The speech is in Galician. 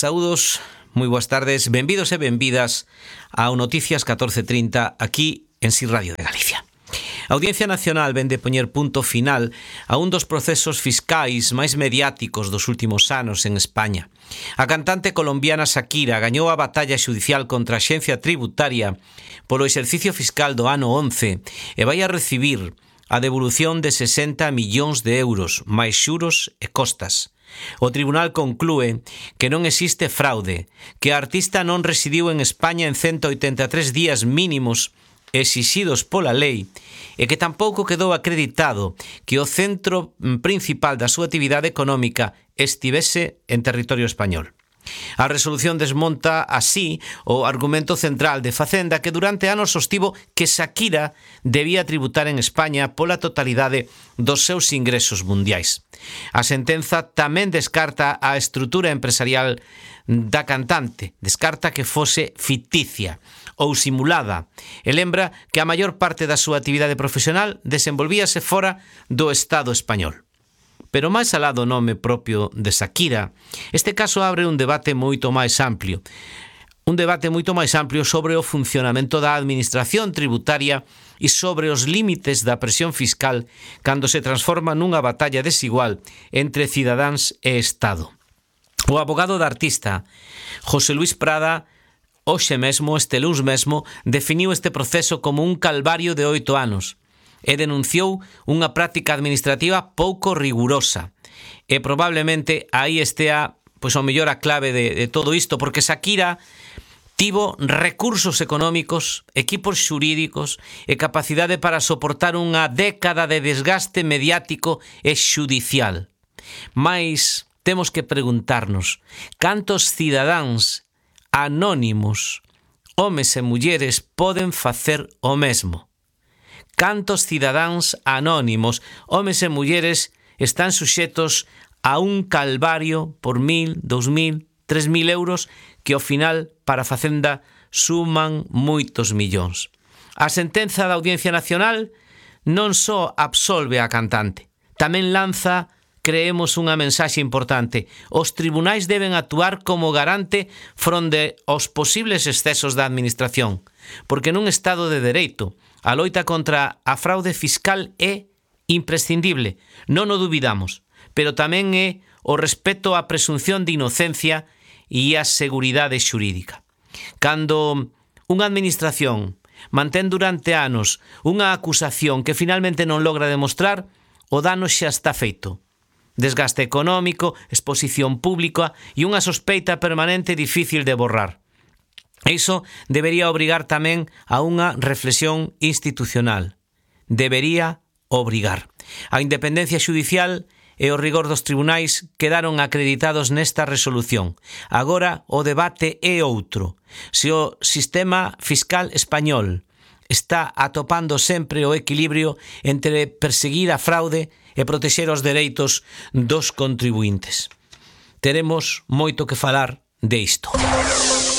Saúdos, moi boas tardes, benvidos e benvidas ao Noticias 1430 aquí en Si Radio de Galicia. A Audiencia Nacional vén de poñer punto final a un dos procesos fiscais máis mediáticos dos últimos anos en España. A cantante colombiana Shakira gañou a batalla xudicial contra a Axencia Tributaria polo exercicio fiscal do ano 11 e vai a recibir a devolución de 60 millóns de euros, máis xuros e costas. O tribunal conclúe que non existe fraude, que a artista non residiu en España en 183 días mínimos exixidos pola lei e que tampouco quedou acreditado que o centro principal da súa actividade económica estivese en territorio español. A resolución desmonta así o argumento central de Facenda que durante anos sostivo que Shakira debía tributar en España pola totalidade dos seus ingresos mundiais. A sentenza tamén descarta a estrutura empresarial da cantante, descarta que fose ficticia ou simulada e lembra que a maior parte da súa actividade profesional desenvolvíase fora do Estado español. Pero máis alá do nome propio de Shakira, este caso abre un debate moito máis amplio. Un debate moito máis amplio sobre o funcionamento da administración tributaria e sobre os límites da presión fiscal cando se transforma nunha batalla desigual entre cidadáns e Estado. O abogado da artista, José Luis Prada, este luns mesmo, definiu este proceso como un calvario de 8 anos. E denunciou unha práctica administrativa pouco rigurosa. E probablemente aí estea, ao mellor a clave de todo isto, porque Shakira tivo recursos económicos, equipos xurídicos e capacidade para soportar unha década de desgaste mediático e xudicial. Mais temos que preguntarnos cantos cidadáns anónimos, homes e mulleres, poden facer o mesmo. Cantos cidadáns anónimos, homes e mulleres, están suxetos a un calvario por 1.000, 2.000, 3.000 euros que ao final para a Facenda suman moitos millóns. A sentenza da Audiencia Nacional non só absolve a cantante, tamén lanza, creemos, unha mensaxe importante. Os tribunais deben actuar como garante fronte aos posibles excesos da administración, porque nun Estado de dereito a loita contra a fraude fiscal é imprescindible, non o dubidamos, pero tamén é o respeto á presunción de inocencia e a seguridade xurídica. Cando unha administración mantén durante anos unha acusación que finalmente non logra demostrar, o dano xa está feito. Desgaste económico, exposición pública e unha sospeita permanente difícil de borrar. Iso debería obrigar tamén a unha reflexión institucional. Debería obrigar. A independencia xudicial e o rigor dos tribunais quedaron acreditados nesta resolución. Agora o debate é outro. Se o sistema fiscal español está atopando sempre o equilibrio entre perseguir a fraude e protexer os dereitos dos contribuintes. Teremos moito que falar de isto.